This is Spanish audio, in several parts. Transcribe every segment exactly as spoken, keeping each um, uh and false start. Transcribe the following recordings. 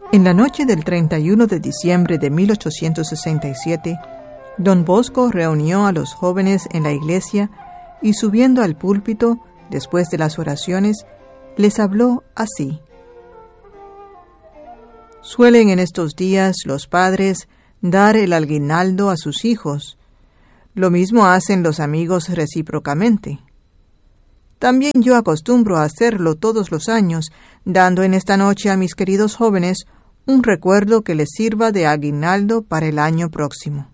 En la noche del treinta y uno de diciembre de mil ochocientos sesenta y siete, don Bosco reunió a los jóvenes en la iglesia y subiendo al púlpito, después de las oraciones, les habló así. Suelen en estos días los padres dar el aguinaldo a sus hijos. Lo mismo hacen los amigos recíprocamente. También yo acostumbro a hacerlo todos los años, dando en esta noche a mis queridos jóvenes un recuerdo que les sirva de aguinaldo para el año próximo.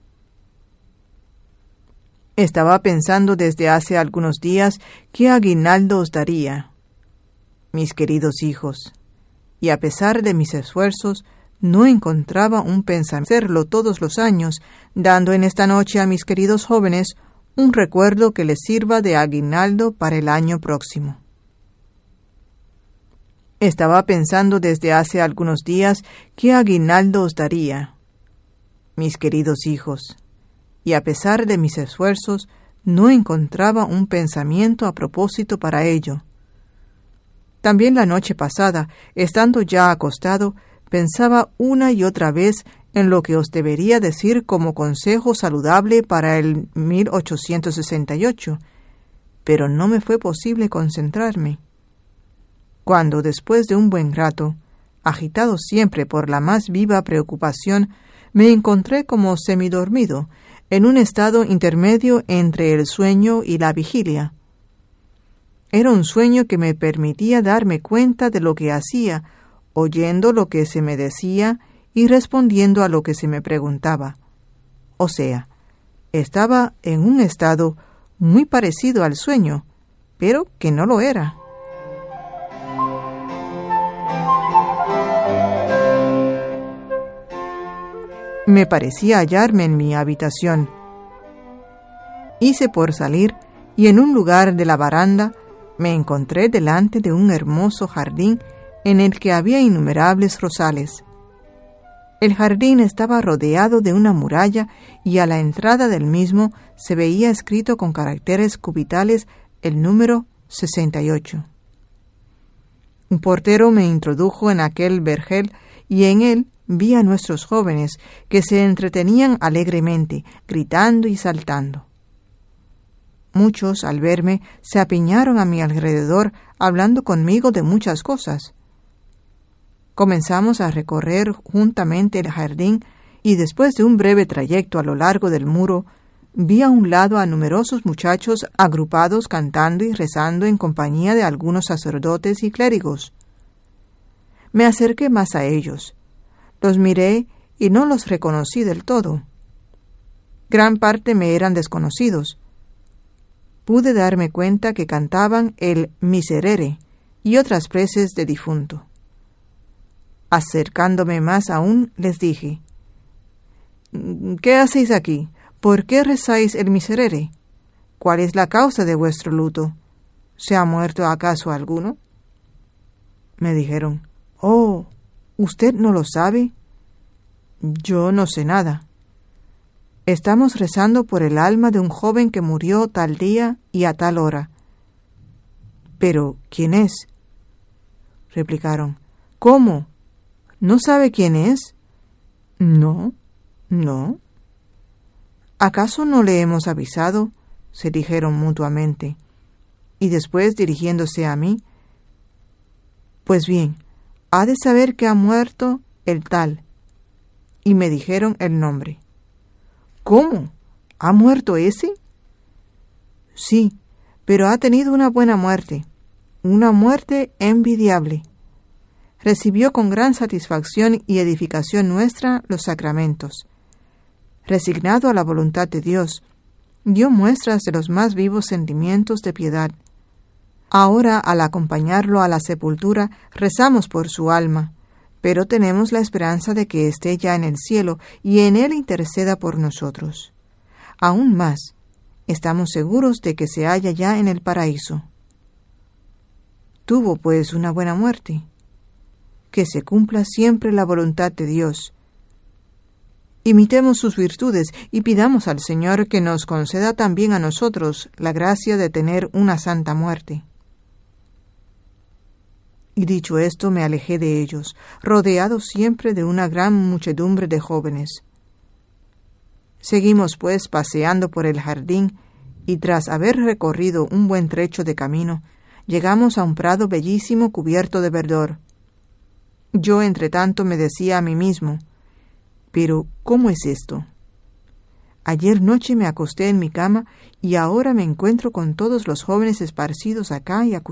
Estaba pensando desde hace algunos días qué aguinaldo os daría, mis queridos hijos, y a pesar de mis esfuerzos, no encontraba un pensamiento de hacerlo todos los años, dando en esta noche a mis queridos jóvenes un recuerdo que les sirva de aguinaldo para el año próximo. Estaba pensando desde hace algunos días qué aguinaldo os daría, mis queridos hijos, y a pesar de mis esfuerzos, no encontraba un pensamiento a propósito para ello. También la noche pasada, estando ya acostado, pensaba una y otra vez en lo que os debería decir como consejo saludable para el mil ochocientos sesenta y ocho, pero no me fue posible concentrarme. Cuando, después de un buen rato, agitado siempre por la más viva preocupación, me encontré como semidormido, en un estado intermedio entre el sueño y la vigilia. Era un sueño que me permitía darme cuenta de lo que hacía, oyendo lo que se me decía y respondiendo a lo que se me preguntaba. O sea, estaba en un estado muy parecido al sueño, pero que no lo era. Me parecía hallarme en mi habitación. Hice por salir y en un lugar de la baranda me encontré delante de un hermoso jardín en el que había innumerables rosales. El jardín estaba rodeado de una muralla y a la entrada del mismo se veía escrito con caracteres cubitales el número sesenta y ocho. Un portero me introdujo en aquel vergel y en él vi a nuestros jóvenes que se entretenían alegremente, gritando y saltando. Muchos, al verme, se apiñaron a mi alrededor, hablando conmigo de muchas cosas. Comenzamos a recorrer juntamente el jardín y después de un breve trayecto a lo largo del muro, vi a un lado a numerosos muchachos agrupados cantando y rezando en compañía de algunos sacerdotes y clérigos. Me acerqué más a ellos. Los miré y no los reconocí del todo. Gran parte me eran desconocidos. Pude darme cuenta que cantaban el Miserere y otras preces de difunto. Acercándome más aún, les dije, ¿qué hacéis aquí? ¿Por qué rezáis el Miserere? ¿Cuál es la causa de vuestro luto? ¿Se ha muerto acaso alguno? Me dijeron, oh, ¿usted no lo sabe? Yo no sé nada. Estamos rezando por el alma de un joven que murió tal día y a tal hora. ¿Pero quién es? Replicaron, ¿cómo? ¿No sabe quién es? No, no. ¿Acaso no le hemos avisado? Se dijeron mutuamente. Y después, dirigiéndose a mí, pues bien, ha de saber que ha muerto el tal. Y me dijeron el nombre. ¿Cómo? ¿Ha muerto ese? Sí, pero ha tenido una buena muerte, una muerte envidiable. Recibió con gran satisfacción y edificación nuestra los sacramentos. Resignado a la voluntad de Dios, dio muestras de los más vivos sentimientos de piedad. Ahora, al acompañarlo a la sepultura, rezamos por su alma, pero tenemos la esperanza de que esté ya en el cielo y en él interceda por nosotros. Aún más, estamos seguros de que se halla ya en el paraíso. Tuvo, pues, una buena muerte. Que se cumpla siempre la voluntad de Dios. Imitemos sus virtudes y pidamos al Señor que nos conceda también a nosotros la gracia de tener una santa muerte. Y dicho esto, me alejé de ellos, rodeado siempre de una gran muchedumbre de jóvenes. Seguimos, pues, paseando por el jardín, y tras haber recorrido un buen trecho de camino, llegamos a un prado bellísimo cubierto de verdor. Yo, entre tanto, me decía a mí mismo, «Pero, ¿cómo es esto? Ayer noche me acosté en mi cama y ahora me encuentro con todos los jóvenes esparcidos acá y acullá.